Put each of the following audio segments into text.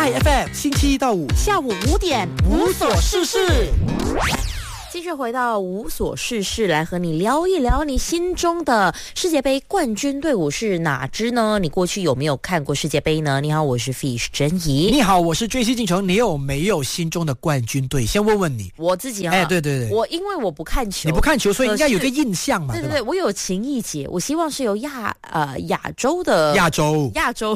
MyFM 星期一到五下午5点无所事事。 继续回到无所事事，来和你聊一聊你心中的世界杯冠军队伍是哪支呢？你过去有没有看过世界杯呢？你好，我是 Fish 珍怡。 你好，我是追西进城。你有没有心中的冠军队？先问问你。 我自己啊， 对对对， 我因为我不看球， 你不看球，所以应该有个印象嘛。 对对对，我有情意结，我希望是由亚洲的亚洲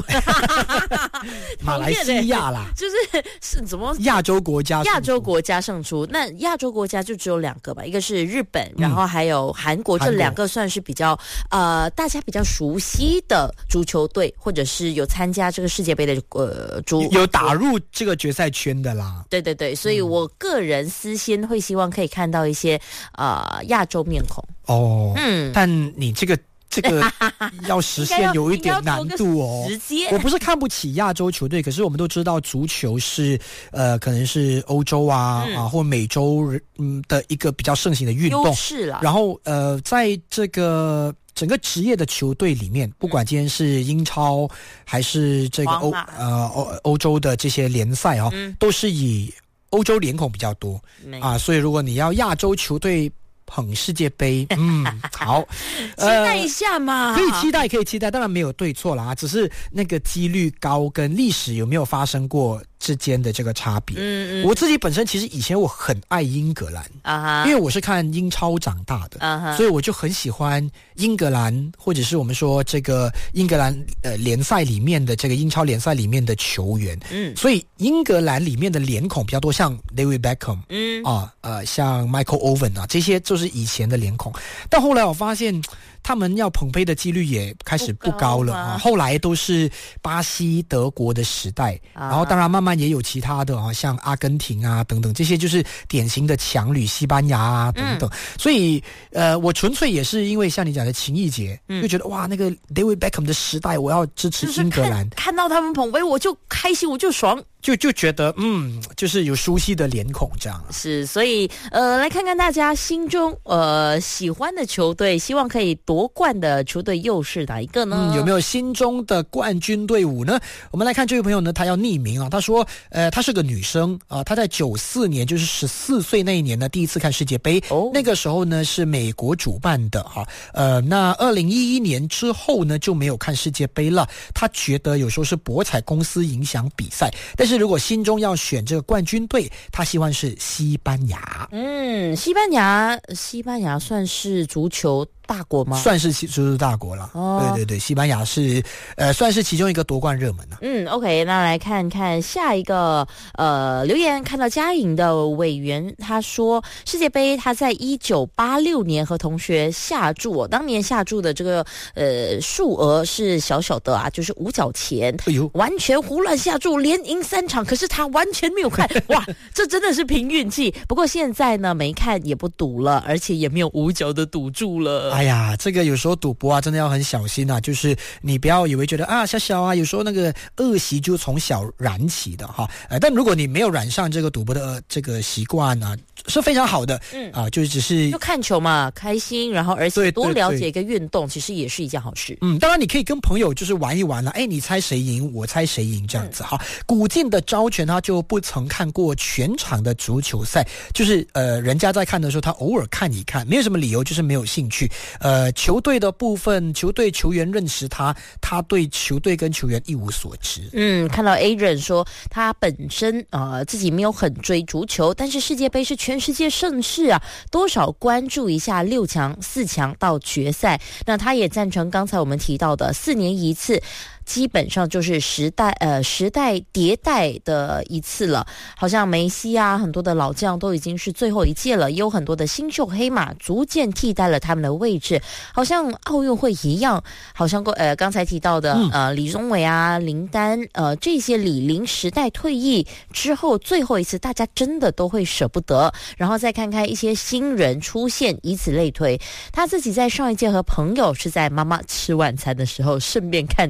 马来西亚啦， 就是怎么亚洲国家胜出。那亚洲国家就只有2个吧，一个是日本，然后还有韩国，这2个算是比较大家比较熟悉的足球队，或者是有参加这个世界杯的有打入这个决赛圈的啦。 对对对，所以我个人私心会希望可以看到一些亚洲面孔。 但你这个要实现有一点难度哦。我不是看不起亚洲球队，可是我们都知道足球是可能是欧洲或美洲的一个比较盛行的运动。 是啦。 然后在这个整个职业的球队里面，不管今天是英超还是这个欧洲的这些联赛都是以欧洲脸孔比较多所以如果你要亚洲球队捧世界杯，好， 期待一下嘛， 可以期待，当然没有对错啦，只是那个几率高跟历史有没有发生过之间的这个差别。我自己本身其实以前我很爱英格兰因为我是看英超长大的所以我就很喜欢英格兰，或者是我们说这个英格兰联赛里面的这个英超联赛里面的球员。所以英格兰里面的脸孔比较多，像 David Beckham 像 Michael Owen 这些就是以前的脸孔。但后来我发现他们要捧杯的几率也开始不高了后来都是巴西、德国的时代然后当然慢慢也有其他的像阿根廷等等，这些就是典型的强旅，西班牙等等。所以我纯粹也是因为像你讲的情意结就觉得哇，那个 David Beckham 的时代我要支持英格兰， 看到他们捧杯我就开心，我就爽， 就觉得就是有熟悉的脸孔这样。 是，所以来看看大家心中喜欢的球队，希望可以夺冠的球队又是哪一个呢？ 有没有心中的冠军队伍呢？我们来看这位朋友呢，他要匿名他说他是个女生她在94年就是14岁那一年呢第一次看世界杯那个时候呢是美国主办的那2011年之后呢就没有看世界杯了。她觉得有时候是博彩公司影响比赛，但是如果心中要选这个冠军队，她希望是西班牙。 西班牙算是足球大国吗？ 算是足球大国了。对对对，西班牙是算是其中一个夺冠热门了。 OK， 那来看看下一个留言，看到嘉颖的委员他说世界杯他在1986年和同学下注当年下注的这个数额是小小的就是5角钱，完全胡乱下注，连赢3场，可是他完全没有看哇，这真的是凭运气。不过现在呢没看也不赌了，而且也没有5角的赌注了。 哎呀，这个有时候赌博真的要很小心就是你不要以为觉得小有时候那个恶习就从小燃起的但如果你没有染上这个赌博的这个习惯是非常好的就只是就看球嘛，开心，然后而且多了解一个运动，其实也是一件好事。 当然你可以跟朋友就是玩一玩你猜谁赢我猜谁赢这样子古晋的昭全他就不曾看过全场的足球赛，就是人家在看的时候他偶尔看一看，没有什么理由，就是没有兴趣。球队的部分，球队球员认识他对球队跟球员一无所知。 看到 A 人说他本身自己没有很追足球，但是世界杯是全世界盛事多少关注一下6强、4强到决赛。那他也赞成刚才我们提到的4年一次，基本上就是时代迭代的一次了。好像梅西很多的老将都已经是最后一届了，也有很多的新秀黑马逐渐替代了他们的位置，好像奥运会一样，好像刚才提到的李宗伟林丹这些李宁时代退役之后最后一次，大家真的都会舍不得，然后再看看一些新人出现，以此类推。他自己在上一届和朋友是在妈妈吃晚餐的时候顺便看的半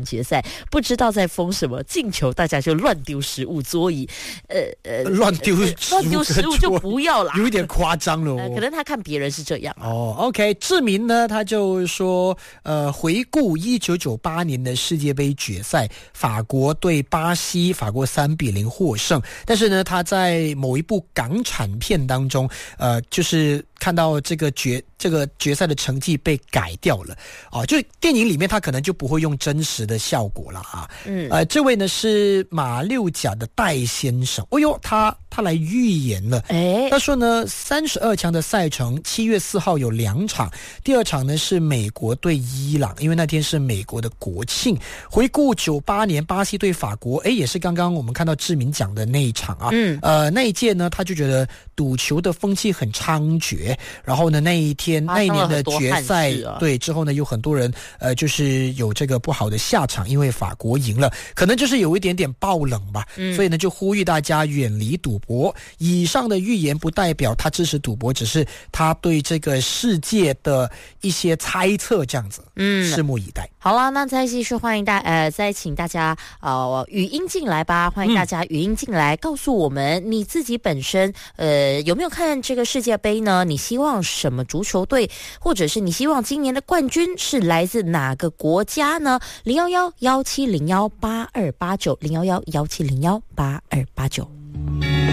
决赛，不知道在疯什么，进球大家就乱丢食物桌椅， 乱丢食物就不要啦， 有一点夸张了可能他看别人是这样 OK， 志明呢，他就说回顾1998年的世界杯决赛，法国对巴西，法国3-0获胜，但是呢，他在某一部港产片当中就是看到这个决赛的成绩被改掉了就电影里面他可能就不会用真实的效果了这位呢是马六甲的戴先生，他来预言了，他说呢32强的赛程7月4号有2场，第2场呢是美国对伊朗，因为那天是美国的国庆。回顾98年巴西对法国，也是刚刚我们看到志明讲的那一场那一届呢他就觉得赌球的风气很猖獗，然后呢那一年的决赛对之后呢有很多人就是有这个不好的下场，因为法国赢了，可能就是有一点点爆冷吧，所以呢就呼吁大家远离赌博。以上的预言不代表他支持赌博，只是他对这个世界的一些猜测这样子，拭目以待。 好了，那再继续欢迎再请大家语音进来吧，欢迎大家语音进来，告诉我们你自己本身有没有看这个世界杯呢？你希望什么足球队，或者是你希望今年的冠军是来自哪个国家呢？011-1701-8289 011-1701-8289